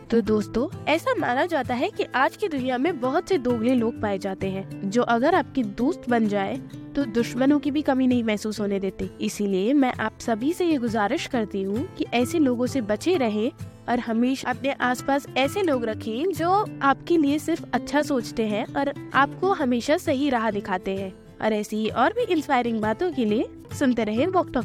तो दोस्तों, ऐसा माना जाता है कि आज की दुनिया में बहुत से दोगले लोग पाए जाते हैं जो अगर आपके दोस्त बन जाए तो दुश्मनों की भी कमी नहीं महसूस होने देते। इसीलिए मैं आप सभी से ये गुजारिश करती हूँ कि ऐसे लोगों से बचे रहें और हमेशा अपने आसपास ऐसे लोग रखें जो आपके लिए सिर्फ अच्छा सोचते हैं और आपको हमेशा सही राह दिखाते हैं। और ऐसी ही और भी इंस्पायरिंग बातों के लिए सुनते रहें वॉक टॉक।